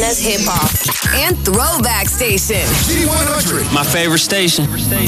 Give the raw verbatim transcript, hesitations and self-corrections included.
dance hip hop and throwback station. G one hundred. My favorite station.